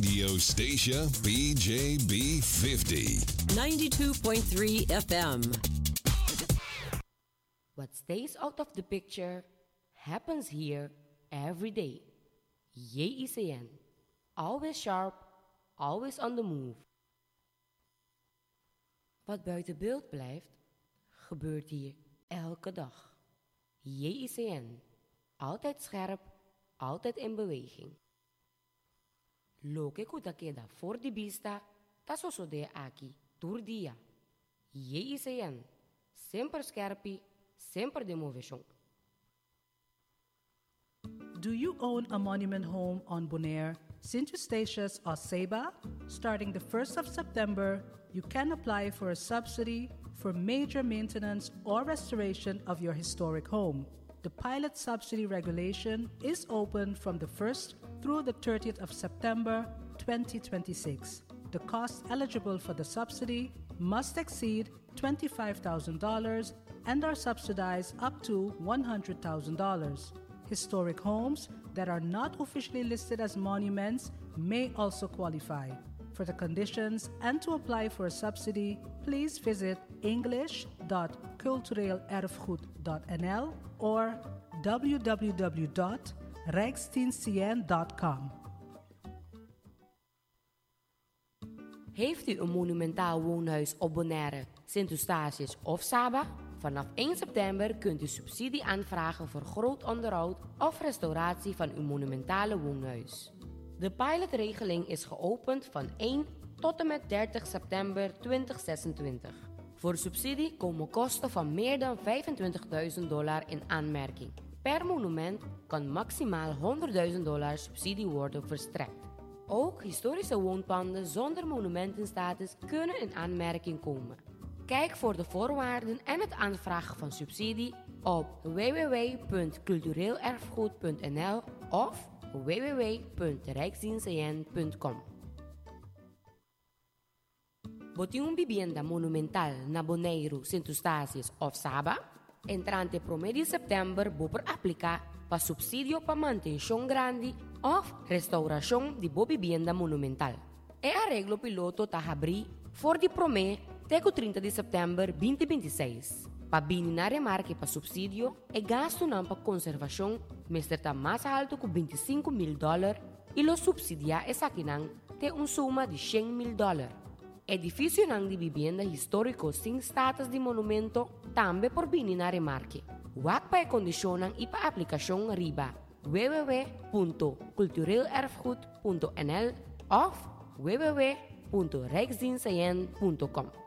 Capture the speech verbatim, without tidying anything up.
radio station B J B fifty. ninety-two point three F M. What stays out of the picture happens here every day. J I C N. Always sharp, always on the move. Wat buiten beeld blijft, gebeurt hier elke dag. J I C N. Altijd scherp, altijd in beweging. Lo que kuda queda for di vista, taso so de aki, tur dia. J I C N. Sempre scherpi, sempre de movimento. Do you own a monument home on Bonaire, Saint Eustatius or Saba? Starting the first of September, you can apply for a subsidy for major maintenance or restoration of your historic home. The pilot subsidy regulation is open from the first through the thirtieth of September twenty twenty-six. The cost eligible for the subsidy must exceed twenty-five thousand dollars and are subsidized up to one hundred thousand dollars. Historic homes that are not officially listed as monuments may also qualify. For the conditions and to apply for a subsidy, please visit english dot cultureel erfgoed dot n l or w w w dot rijksdienstcn dot com. Heeft u een monumentaal woonhuis op Bonaire, Saint Eustatius of Saba? Vanaf één september kunt u subsidie aanvragen voor groot onderhoud of restauratie van uw monumentale woonhuis. De pilotregeling is geopend van één tot en met dertig september twintig zesentwintig. Voor subsidie komen kosten van meer dan vijfentwintigduizend dollar in aanmerking. Per monument kan maximaal honderdduizend dollar subsidie worden verstrekt. Ook historische woonpanden zonder monumentenstatus kunnen in aanmerking komen. Kijk voor de voorwaarden en het aanvragen van subsidie op w w w punt cultureel erfgoed punt n l of w w w punt rijksdienstcn punt com. Boti un vivienda monumental na Bonaire, Saint Eustatius of Saba? Entrante promedi september boper aplica pa subsidio pa manutención grande of restauración di bo vivienda monumental. E arreglo piloto ta abri for di prome teco trinta de setembro vinte vinte e seis. Pa bini na remarque pa subsidio e gasto nan pa conservação mister ta mais alto com vinte e cinco mil dólares e lo subsidia e sakinang te un suma de cem mil dólares. Edifício nang di vivienda histórico sin status de monumento tambe por bini na remarque. Wak pa e condicionang ipa aplicación riba w w w punt cultureel erfgoed punt n l of w w w punt rijksdienstcn punt com.